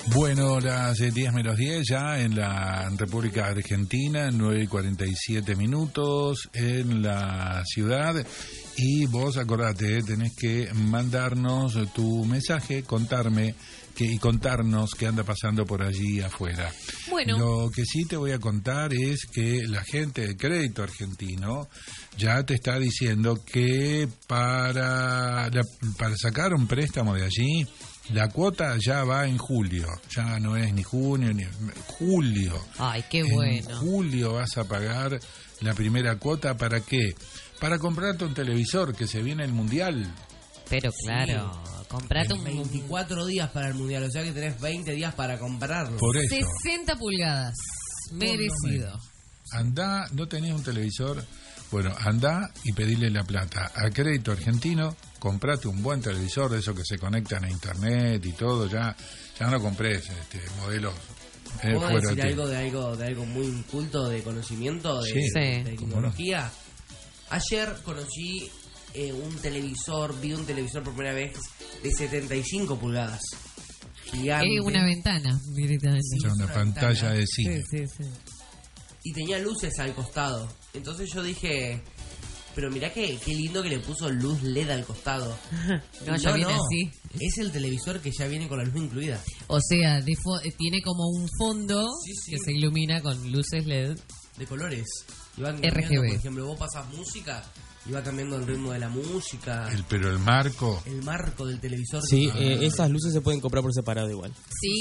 Bueno, las 10 menos 10 ya en la República Argentina, 9:47 en la ciudad. Y vos acordate, tenés que mandarnos tu mensaje, contarnos qué anda pasando por allí afuera. Bueno. Lo que sí te voy a contar es que la gente del Crédito Argentino ya te está diciendo que para sacar un préstamo de allí, la cuota ya va en julio, ya no es ni junio ni julio. Ay, qué bueno. En julio vas a pagar la primera cuota, ¿para qué? Para comprarte un televisor, que se viene el Mundial. Pero claro, sí. Comprate un 24 días para el Mundial, o sea que tenés 20 días para comprarlo. Por eso. 60 pulgadas, merecido. Andá, ¿no tenés un televisor? Bueno, andá y pedile la plata a Crédito Argentino, comprate un buen televisor, de esos que se conectan a internet y todo, ya no compres modelos. ¿Puedo decir algo de algo muy inculto de conocimiento de tecnología? Ayer conocí vi un televisor por primera vez de 75 pulgadas. Gigante. Una ventana directamente. Sí, una pantalla de cine. Sí. Y tenía luces al costado. Entonces yo dije, pero mirá qué lindo que le puso luz LED al costado. Ya viene así. Es el televisor que ya viene con la luz incluida. O sea, tiene como un fondo que se ilumina con luces LED. De colores. RGB. Por ejemplo, vos pasás música y va cambiando el ritmo de la música. Pero el marco. El marco del televisor. Sí, esas luces se pueden comprar por separado igual.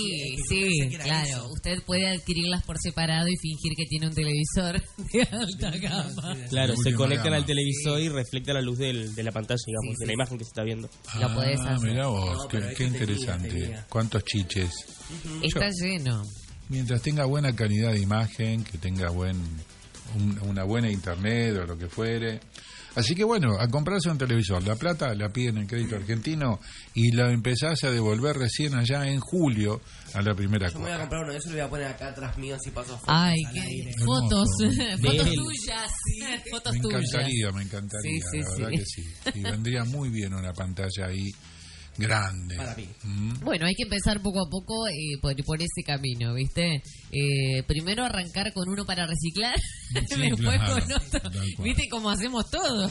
Sí, claro. Eso. Usted puede adquirirlas por separado y fingir que tiene un televisor de alta gama. Claro, se conectan al televisor y refleja la luz de la pantalla, digamos, de la imagen que se está viendo. Lo podés hacer. Mirá vos, qué interesante. Tenía. ¿Cuántos chiches? Está lleno. Mientras tenga buena calidad de imagen, que tenga una buena internet o lo que fuere. Así que bueno, a comprarse un televisor, la plata la piden en Crédito Argentino y la empezás a devolver recién allá en julio a la primera cuota. Yo me voy a comprar uno de esos y lo voy a poner acá atrás mío así paso fotos. Ay, qué fotos tuyas. Fotos tuyas. Me encantaría, la verdad que sí. Y vendría muy bien una pantalla ahí grande. Para mí. Bueno, hay que empezar poco a poco por ese camino, ¿viste? Primero arrancar con uno para reciclar, después con otro. ¿Viste cómo hacemos todo?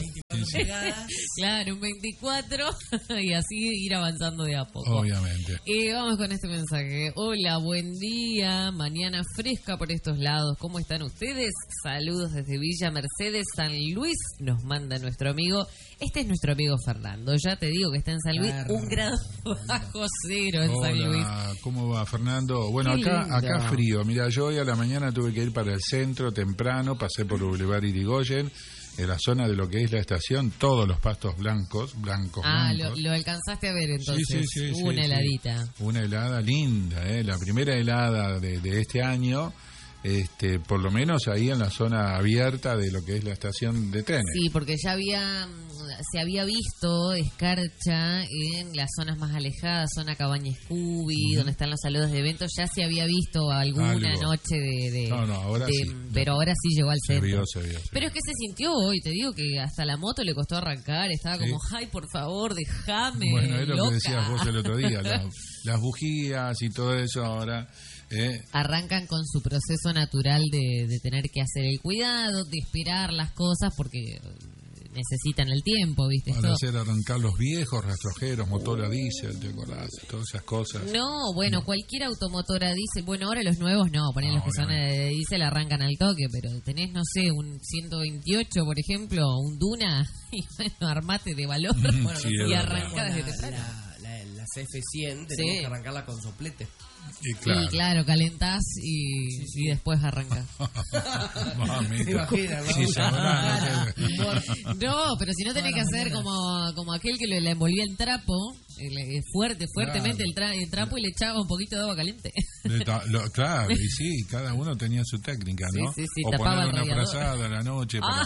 Claro, un 24 y así ir avanzando de a poco. Obviamente. Vamos con este mensaje. Hola, buen día, mañana fresca por estos lados. ¿Cómo están ustedes? Saludos desde Villa Mercedes, San Luis. Nos manda nuestro amigo. Este es nuestro amigo Fernando. Ya te digo que está en San Luis, 1 grado bajo cero en San Luis. ¿Cómo va, Fernando? Bueno, acá frío. Mira, yo hoy a la mañana tuve que ir para el centro temprano, pasé por Boulevard Irigoyen, en la zona de lo que es la estación, todos los pastos blancos. Lo alcanzaste a ver entonces. Sí, una heladita. Una helada linda, la primera helada de este año. Por lo menos ahí en la zona abierta de lo que es la estación de trenes. Sí, porque ya se había visto escarcha en las zonas más alejadas, zona Cabaña Scooby, donde están los saludos de eventos, ya se había visto alguna noche ahora sí. Pero ahora sí llegó al centro. Se vio. Pero es que se sintió hoy, te digo que hasta la moto le costó arrancar, estaba como, ay, por favor, déjame. Bueno, es lo loca. que decías vos el otro día, las bujías y todo eso ahora. Arrancan con su proceso natural de tener que hacer el cuidado, de esperar las cosas porque necesitan el tiempo, ¿viste? Para hacer arrancar los viejos rastrojeros, motor a diésel, ¿te acordás? Todas esas cosas. No, bueno, cualquier automotor a diésel, bueno, ahora los nuevos no, ponen los que son de diésel arrancan al toque, pero tenés, no sé, un 128, por ejemplo, un Duna, y bueno, armate de valor y arrancá desde temprano. Las F100 tenemos que arrancarla con soplete. Y claro, calentás y después arrancás. No, pero si no tenés que hacer como aquel que le envolvía el trapo, fuertemente el trapo y le echaba un poquito de agua caliente. Claro, y sí, cada uno tenía su técnica, ¿no? Sí, o tapaba poner el una radiador. frazada a la noche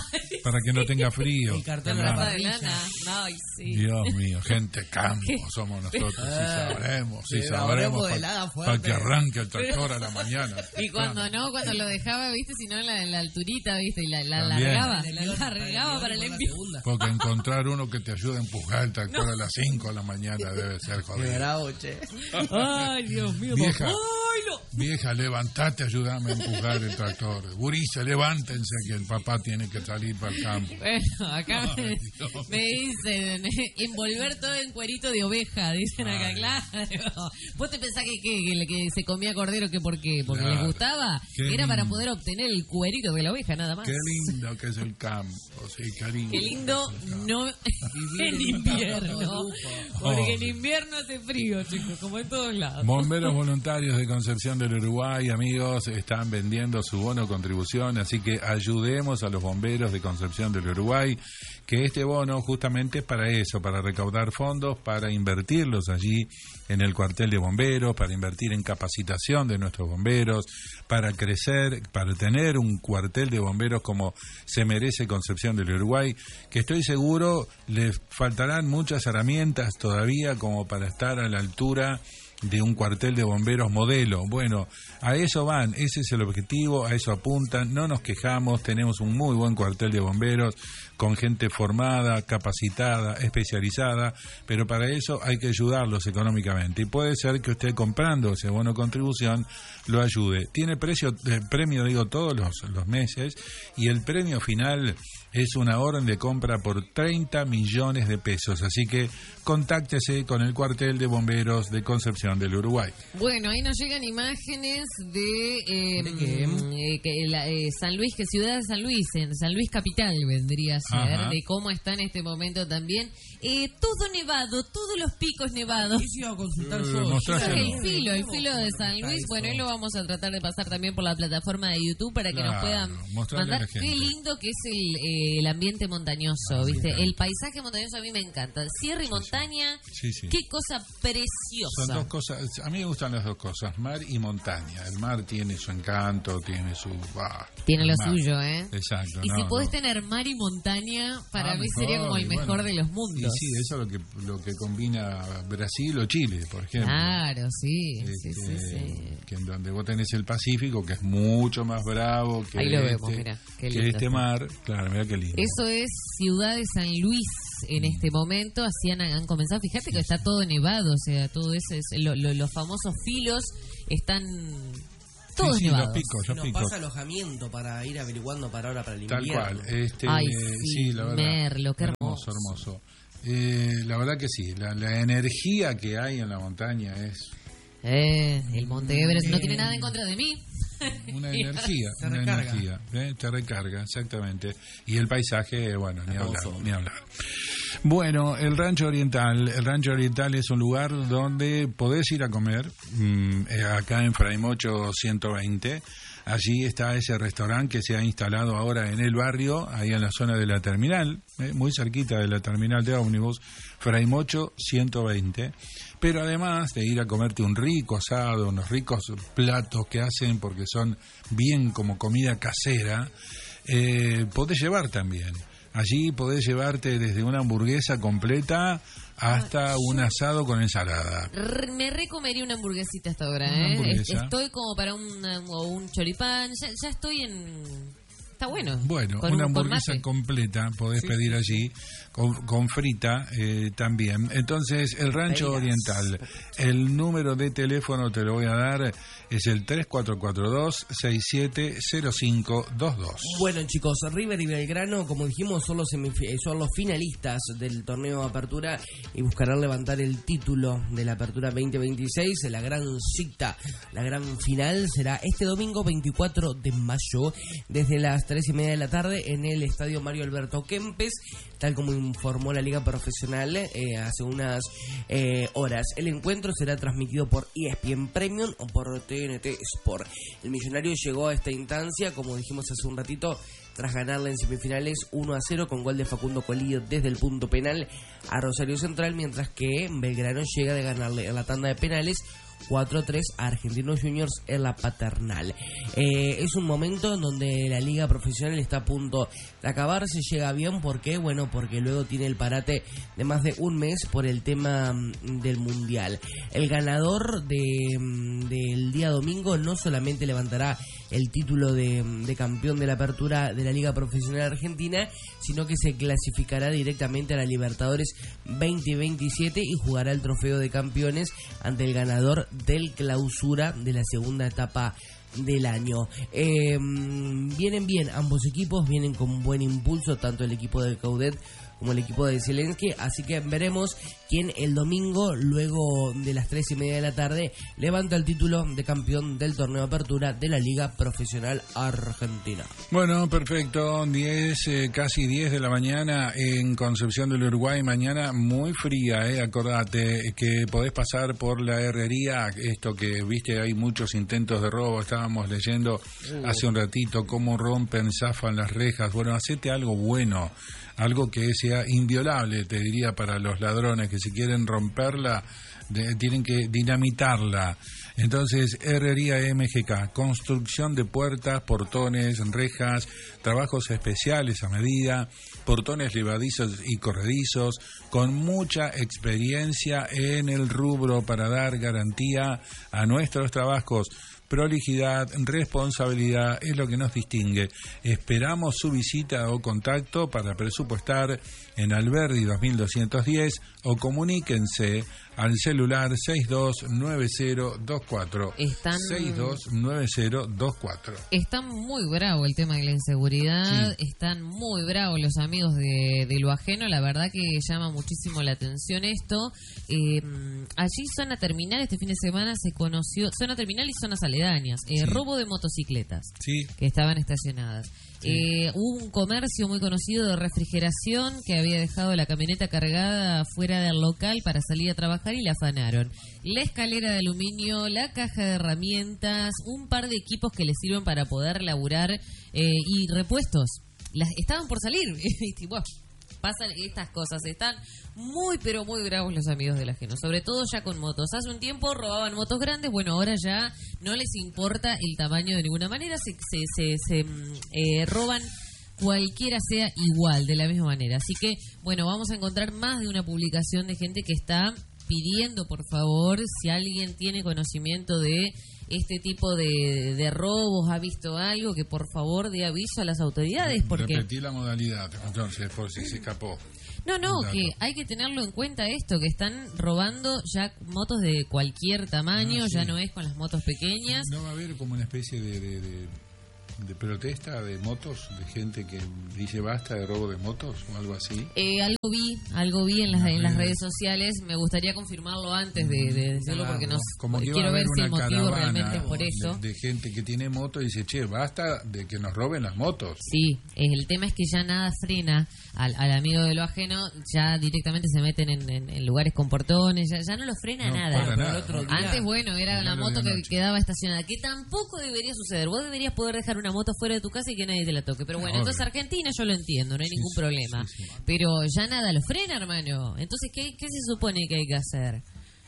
para que no tenga frío. El cartón de la parrilla. Ay, sí. Dios mío, gente campo somos nosotros, sí sabremos para que arranque el tractor a la mañana. Y cuando lo dejaba, viste, si no en la alturita, viste, y la largaba para el envío. Porque encontrar uno que te ayude a empujar el tractor a las 5 de la mañana debe ser jodido. Qué bravo, che. Ay, Dios mío, Vieja, levantate, ayúdame a empujar el tractor. Gurice, levántense que el papá tiene que salir para el campo. Bueno, acá me dicen envolver todo en cuerito de oveja, dicen acá, claro. ¿Vos te pensás que se comía cordero que por qué? Porque les gustaba? Era para poder obtener el cuerito de la oveja, nada más. Qué lindo que es el campo, sí, cariño. Qué lindo no en invierno, porque en invierno hace frío, chicos, como en todos lados. Bomberos voluntarios de Concepción del Uruguay, amigos, están vendiendo su bono contribución, así que ayudemos a los bomberos de Concepción del Uruguay, que este bono justamente es para eso, para recaudar fondos, para invertirlos allí en el cuartel de bomberos, para invertir en capacitación de nuestros bomberos, para crecer, para tener un cuartel de bomberos como se merece Concepción del Uruguay, que estoy seguro les faltarán muchas herramientas todavía como para estar a la altura de un cuartel de bomberos modelo. Bueno, a eso van, ese es el objetivo, a eso apuntan, no nos quejamos, tenemos un muy buen cuartel de bomberos con gente formada, capacitada, especializada, pero para eso hay que ayudarlos económicamente y puede ser que usted comprando ese bono contribución lo ayude. Tiene premio digo todos los meses y el premio final es una orden de compra por 30 millones de pesos, así que contáctese con el cuartel de bomberos de Concepción del Uruguay. Bueno, ahí nos llegan imágenes de San Luis, que ciudad de San Luis, en San Luis capital vendría a ser, de cómo está en este momento también. Todo nevado, todos los picos nevados. ¿Qué se iba a consultar yo? El filo de San Luis. Bueno, hoy lo vamos a tratar de pasar también por la plataforma de YouTube para que nos puedan mandar. Qué lindo que es el ambiente montañoso, ¿viste? El paisaje montañoso a mí me encanta. Sierra y montaña, qué cosa preciosa. Son dos cosas, a mí me gustan las dos cosas, mar y montaña. El mar tiene su encanto, tiene su... tiene lo suyo, ¿eh? Exacto. Y si podés tener mar y montaña, para mí sería como el mejor de los mundos. Y sí, eso es lo que combina Brasil o Chile, por ejemplo. Claro, sí. Que en donde vos tenés el Pacífico, que es mucho más bravo que, ahí lo vemos, mirá, qué lindo, que este mar. Claro, mirá qué lindo. Eso es Ciudad de San Luis en este momento. Así han comenzado. Fíjate que está todo nevado, o sea, todo eso es los famosos filos están todos nevados. Los picos. Pasa alojamiento para ir averiguando para ahora para el invierno. Tal cual. Ay, sí, la verdad. Merlo, qué hermoso. La verdad que sí, la energía que hay en la montaña es... el Monte Everest no tiene nada en contra de mí. Una energía, te recarga, exactamente. Y el paisaje, bueno, ni hablar. Bueno, el Rancho Oriental es un lugar donde podés ir a comer, acá en Fray Mocho 120. Allí está ese restaurante que se ha instalado ahora en el barrio, ahí en la zona de la terminal, muy cerquita de la terminal de ómnibus, Fray Mocho 120. Pero además de ir a comerte un rico asado, unos ricos platos que hacen porque son bien como comida casera, podés llevar también. Allí podés llevarte desde una hamburguesa completa hasta un asado con ensalada. Me recomería una hamburguesita hasta ahora, Estoy como para un choripán, ya estoy en... Está bueno. Bueno, una hamburguesa completa podés pedir allí, con frita también. Entonces, el Rancho Oriental, el número de teléfono te lo voy a dar, es el 3442-670522. Bueno, chicos, River y Belgrano, como dijimos, son los finalistas del torneo de apertura y buscarán levantar el título de la apertura 2026. La gran cita, la gran final será este domingo 24 de mayo, desde las 3:30 de la tarde en el estadio Mario Alberto Kempes, tal como informó la Liga Profesional hace unas horas. El encuentro será transmitido por ESPN Premium o por TNT Sport. El Millonario llegó a esta instancia, como dijimos hace un ratito, tras ganarle en semifinales 1-0 con gol de Facundo Colillo desde el punto penal a Rosario Central, mientras que Belgrano llega de ganarle en la tanda de penales 4-3 a Argentinos Juniors en la Paternal. Es un momento en donde la liga profesional está a punto de acabarse. Llega bien, ¿por qué? Bueno, porque luego tiene el parate de más de un mes por el tema del Mundial. El ganador del día domingo no solamente levantará el título de campeón de la apertura de la Liga Profesional Argentina, sino que se clasificará directamente a la Libertadores 2027 y jugará el trofeo de campeones ante el ganador del clausura de la segunda etapa del año. Vienen bien ambos equipos, vienen con buen impulso, tanto el equipo de Caudet como el equipo de Zelensky, así que veremos quién el domingo, luego de las 3:30 de la tarde, levanta el título de campeón del torneo de apertura de la Liga Profesional Argentina. Bueno, perfecto, casi 10 de la mañana en Concepción del Uruguay, mañana muy fría, acordate que podés pasar por la herrería, esto que viste, hay muchos intentos de robo, estábamos leyendo hace un ratito cómo rompen, zafan las rejas, bueno, hacete algo bueno, algo que sea inviolable, te diría, para los ladrones que si quieren romperla, tienen que dinamitarla. Entonces, Herrería MGK, construcción de puertas, portones, rejas, trabajos especiales a medida, portones levadizos y corredizos, con mucha experiencia en el rubro para dar garantía a nuestros trabajos. Prolijidad, responsabilidad es lo que nos distingue. Esperamos su visita o contacto para presupuestar en Alberdi 2210 o comuníquense al celular 629024. 629024. Están muy bravos el tema de la inseguridad, sí. Están muy bravos los amigos de lo ajeno, la verdad que llama muchísimo la atención esto. Allí zona terminal este fin de semana se conoció, zona terminal y zonas aledañas, sí. Robo de motocicletas, sí, que estaban estacionadas. Sí. Hubo un comercio muy conocido de refrigeración que había dejado la camioneta cargada fuera del local para salir a trabajar y la afanaron. La escalera de aluminio, la caja de herramientas, un par de equipos que les sirven para poder laburar y repuestos. Estaban por salir. Bueno, pasan estas cosas. Están muy, pero muy bravos los amigos del ajeno. Sobre todo ya con motos. Hace un tiempo robaban motos grandes. Bueno, ahora ya no les importa el tamaño de ninguna manera. Se roban cualquiera sea igual, de la misma manera. Así que, bueno, vamos a encontrar más de una publicación de gente que está pidiendo, por favor, si alguien tiene conocimiento de este tipo de robos, ha visto algo, que por favor dé aviso a las autoridades. Porque repetí la modalidad, entonces, por si se escapó. No, que hay que tenerlo en cuenta esto, que están robando ya motos de cualquier tamaño, sí. Ya no es con las motos pequeñas. ¿No va a haber como una especie de protesta de motos, de gente que dice basta de robo de motos o algo así? Algo vi en las redes sociales. Me gustaría confirmarlo antes de decirlo, porque quiero ver si el motivo realmente es por eso. De gente que tiene moto y dice, che, basta de que nos roben las motos. Sí, el tema es que ya nada frena al amigo de lo ajeno, ya directamente se meten en lugares con portones, ya no lo frena nada. Antes, bueno, era la moto que quedaba estacionada, que tampoco debería suceder. Vos deberías poder dejar una moto fuera de tu casa y que nadie te la toque. Pero bueno, entonces Argentina yo lo entiendo, no hay ningún problema. Sí. Pero ya nada lo frena, hermano. Entonces, ¿qué se supone que hay que hacer?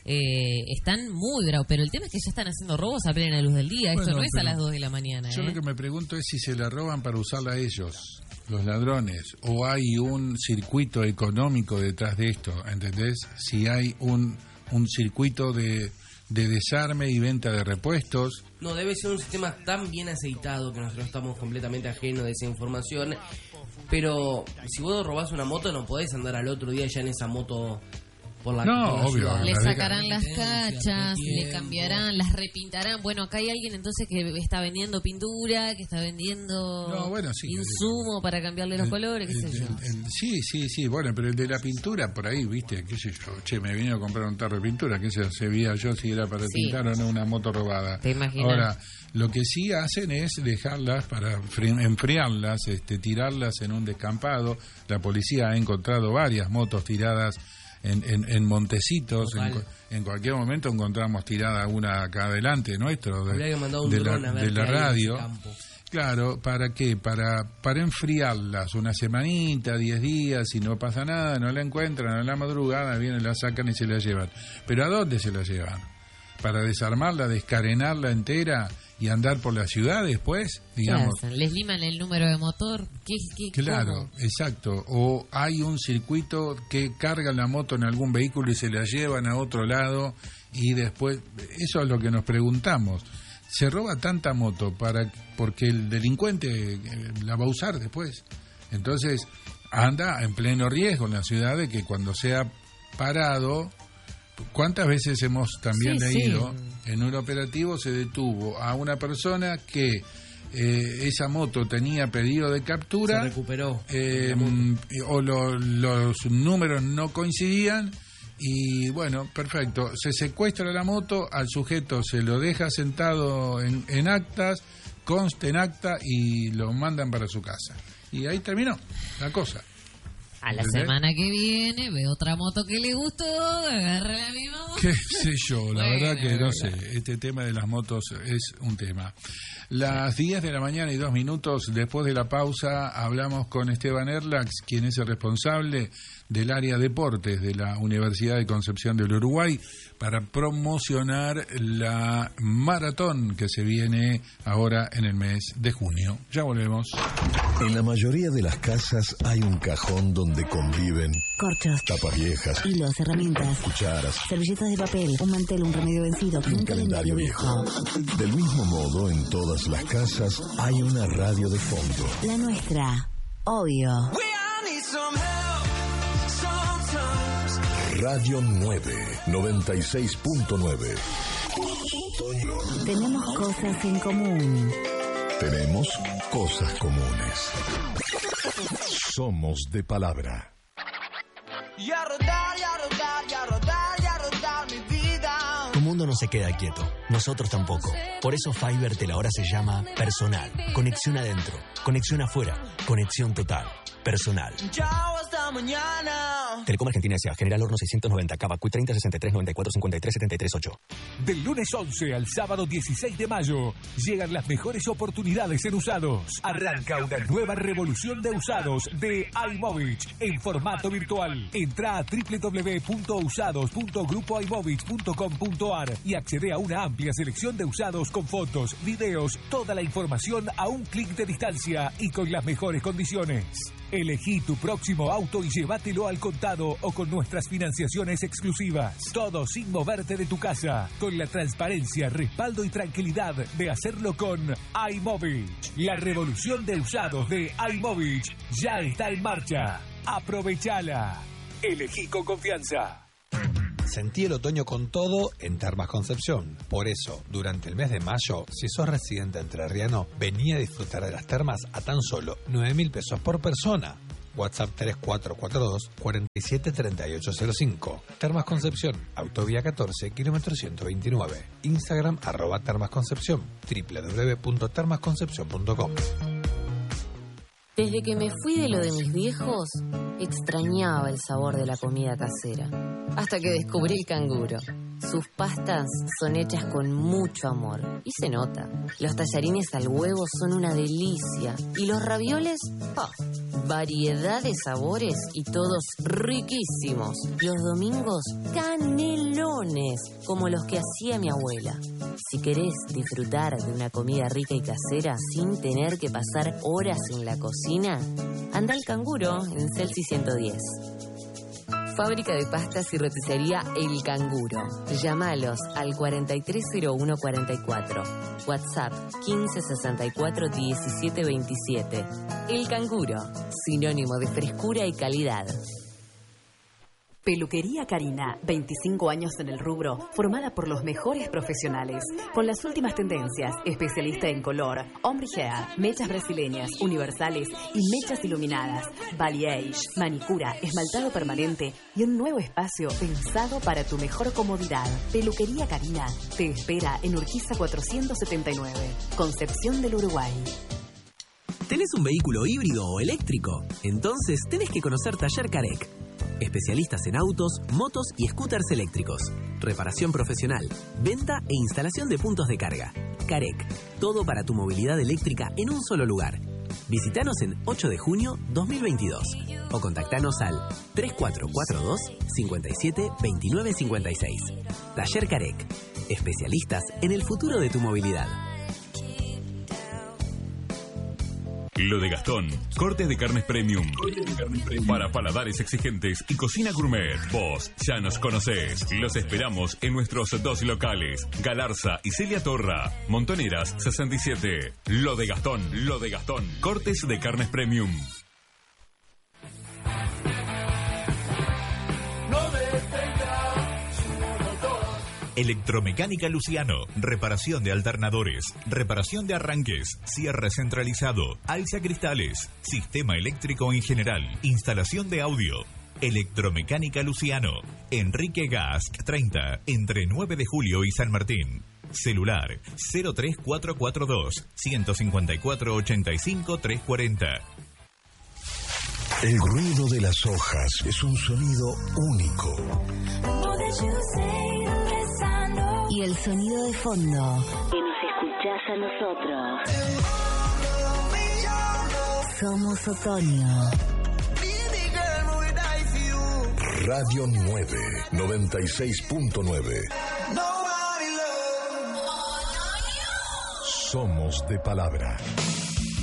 Están muy bravos, pero el tema es que ya están haciendo robos a plena luz del día. Esto no es a las 2 de la mañana. Yo lo que me pregunto es si se la roban para usarla a ellos, los ladrones, o hay un circuito económico detrás de esto, ¿entendés? Si hay un circuito de desarme y venta de repuestos. No, debe ser un sistema tan bien aceitado que nosotros estamos completamente ajenos de esa información. Pero si vos robás una moto, no podés andar al otro día ya en esa moto por la obvio. Le sacarán las cachas, le cambiarán, las repintarán. Bueno, acá hay alguien entonces que está vendiendo pintura, que está vendiendo insumo para cambiarle los colores, qué sé yo. Sí, bueno, pero el de la pintura por ahí, viste, qué sé yo, che, me vine a comprar un tarro de pintura, qué sé yo, se veía yo si era para pintar o no una moto robada. ¿Te imaginas? Ahora, lo que sí hacen es dejarlas para enfriarlas, tirarlas en un descampado. La policía ha encontrado varias motos tiradas en montecitos. En cualquier momento encontramos tirada una acá adelante nuestro de la radio. Claro, ¿para qué? Para enfriarlas una semanita, 10 días, si no pasa nada, no la encuentran, a la madrugada vienen, la sacan y se la llevan. ¿Pero a dónde se la llevan? ¿Para desarmarla, descarenarla entera y andar por la ciudad después? Digamos. ¿Les liman el número de motor? Claro, ¿cómo? exacto. O hay un circuito que cargan la moto en algún vehículo y se la llevan a otro lado y después... Eso es lo que nos preguntamos. Se roba tanta moto porque el delincuente la va a usar después. Entonces anda en pleno riesgo en la ciudad de que cuando sea parado... ¿Cuántas veces hemos también leído? En un operativo se detuvo a una persona que esa moto tenía pedido de captura, se recuperó, o los números no coincidían y bueno, perfecto, se secuestra la moto, al sujeto se lo deja sentado en actas, consta en acta y lo mandan para su casa. Y ahí terminó la cosa. A la semana que viene ve otra moto que le gustó, agarra la misma moto. Qué sé yo, la verdad que no sé. Este tema de las motos es un tema. Las 10 de la mañana y 2 minutos después de la pausa hablamos con Esteban Erlax, quien es el responsable del área deportes de la Universidad de Concepción del Uruguay, para promocionar la maratón que se viene ahora en el mes de junio. Ya volvemos. En la mayoría de las casas hay un cajón donde conviven corchos, tapas viejas, hilos, herramientas, cucharas, servilletas de papel, un mantel, un remedio vencido, un calendario viejo. Del mismo modo, en todas las casas hay una radio de fondo. La nuestra, obvio. Radio 9, 96.9. Tenemos cosas en común. Tenemos cosas comunes. Somos de palabra. Y a rodar, y a rodar, y a rodar, y a rodar mi vida. Tu mundo no se queda quieto, nosotros tampoco. Por eso Fivertel ahora se llama Personal. Conexión adentro, conexión afuera, conexión total. Personal. Chao, hasta mañana. Telecom Argentina S.A. General Horno 690, Cava, Q 30 63 94 53 73 8. Del lunes 11 al sábado 16 de mayo, llegan las mejores oportunidades en usados. Arranca una nueva revolución de usados de iMovich en formato virtual. Entra a www.usados.grupoimovich.com.ar y accede a una amplia selección de usados con fotos, videos, toda la información a un clic de distancia y con las mejores condiciones. Elegí tu próximo auto y llévatelo al contado o con nuestras financiaciones exclusivas. Todo sin moverte de tu casa, con la transparencia, respaldo y tranquilidad de hacerlo con iMovich. La revolución de usados de iMovich ya está en marcha. Aprovechala. Elegí con confianza. Sentí el otoño con todo en Termas Concepción. Por eso, durante el mes de mayo, si sos residente entrerriano, vení a disfrutar de las termas a tan solo 9.000 pesos por persona. WhatsApp 3442-473805. Termas Concepción, Autovía 14, kilómetro 129. Instagram @termasconcepción, www.termasconcepción.com. Desde que me fui de lo de mis viejos, extrañaba el sabor de la comida casera. Hasta que descubrí el Canguro. Sus pastas son hechas con mucho amor. Y se nota. Los tallarines al huevo son una delicia. Y los ravioles, variedad de sabores y todos riquísimos. Los domingos, canelones, como los que hacía mi abuela. Si querés disfrutar de una comida rica y casera sin tener que pasar horas en la cocina, anda al Canguro en Celsi 110. Fábrica de pastas y roticería El Canguro. Llámalos al 430144. WhatsApp 1564-1727. El Canguro, sinónimo de frescura y calidad. Peluquería Karina, 25 años en el rubro, formada por los mejores profesionales, con las últimas tendencias, especialista en color, ombre hair, mechas brasileñas, universales y mechas iluminadas, balayage, manicura, esmaltado permanente y un nuevo espacio pensado para tu mejor comodidad. Peluquería Karina te espera en Urquiza 479, Concepción del Uruguay. ¿Tenés un vehículo híbrido o eléctrico? Entonces tenés que conocer Taller Carec. Especialistas en autos, motos y scooters eléctricos. Reparación profesional, venta e instalación de puntos de carga. Carec. Todo para tu movilidad eléctrica en un solo lugar. Visítanos en 8 de junio 2022 o contactanos al 3442 57 29 56. Taller Carec. Especialistas en el futuro de tu movilidad. Lo de Gastón, cortes de carnes premium. Para paladares exigentes y cocina gourmet. Vos ya nos conocés. Los esperamos en nuestros 2 locales, Galarza y Celia Torra. Montoneras 67. Lo de Gastón, cortes de carnes premium. Electromecánica Luciano, reparación de alternadores, reparación de arranques, cierre centralizado, alza cristales, sistema eléctrico en general, instalación de audio. Electromecánica Luciano, Enrique Gask 30, entre 9 de julio y San Martín. Celular 03442 154 85 340. El ruido de las hojas es un sonido único. Y el sonido de fondo que nos escuchás a nosotros. Somos otoño. Radio 9, 96.9. Somos de palabra.